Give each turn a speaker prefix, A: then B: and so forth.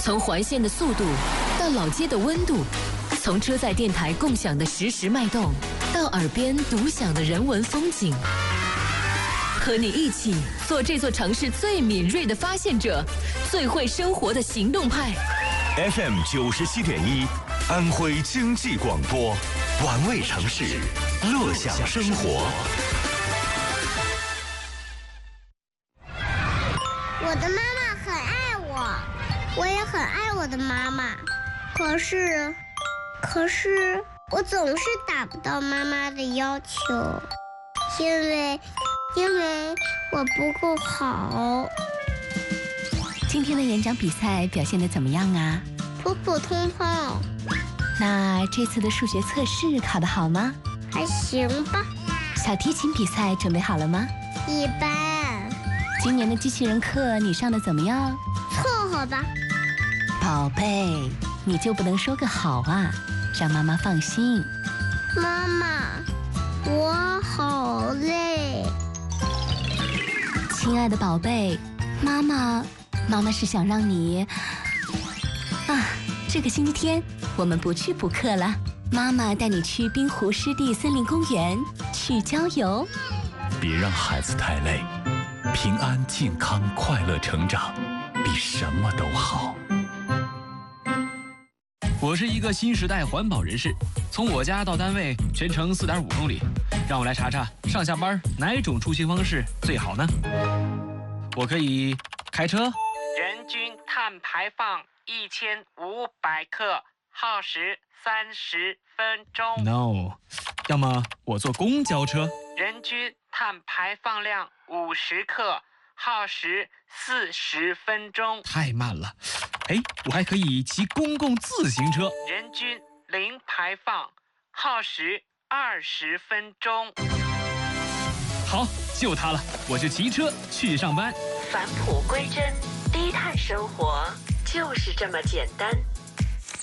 A: 从环线的速度到老街的温度，从车载电台共享的实时脉动，到耳边独享的人文风景，和你一起做这座城市最敏锐的发现者，最会生活的行动派。
B: FM 97.1，安徽经济广播，玩味城市，乐享生活。
C: 我的妈妈很爱我，我也很爱我的妈妈。可是我总是达不到妈妈的要求，因为我不够好。
D: 今天的演讲比赛表现得怎么样啊？
C: 普普通通。
D: 那这次的数学测试考得好吗？
C: 还行吧。
D: 小提琴比赛准备好了吗？
C: 一般。
D: 今年的机器人课你上得怎么样？
C: 凑合吧。
D: 宝贝，你就不能说个好啊，让妈妈放心。
C: 妈妈，我好累。
D: 亲爱的宝贝，妈妈是想让你这个星期天我们不去补课了，妈妈带你去滨湖湿地森林公园去郊游。
E: 别让孩子太累，平安健康快乐成长比什么都好。
F: 我是一个新时代环保人士，从我家到单位全程4.5公里，让我来查查上下班哪种出行方式最好呢？我可以开车，
G: 人均碳排放1500克，耗时30分钟。
F: No， 要么我坐公交车，
G: 人均碳排放量50克，耗时40分钟。
F: 太慢了。我还可以骑公共自行车，
G: 人均零排放，耗时20分钟。
F: 好，就它了，我就骑车去上班。
H: 返璞归真，低碳生活就是这么简单。